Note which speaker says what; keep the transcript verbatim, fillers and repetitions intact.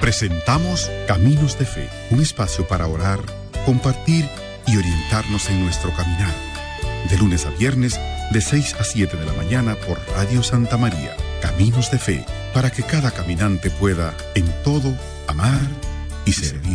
Speaker 1: Presentamos Caminos de Fe, un espacio para orar, compartir y orientarnos en nuestro caminar. De lunes a viernes, de seis a siete de la mañana por Radio Santa María. Caminos de Fe, para que cada caminante pueda, en todo, amar y servir.